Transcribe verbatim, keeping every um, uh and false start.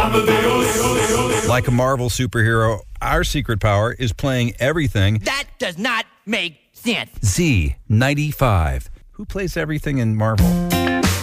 Like a Marvel superhero, our secret power is playing everything. That does not make sense. Z ninety-five. Who plays everything in Marvel?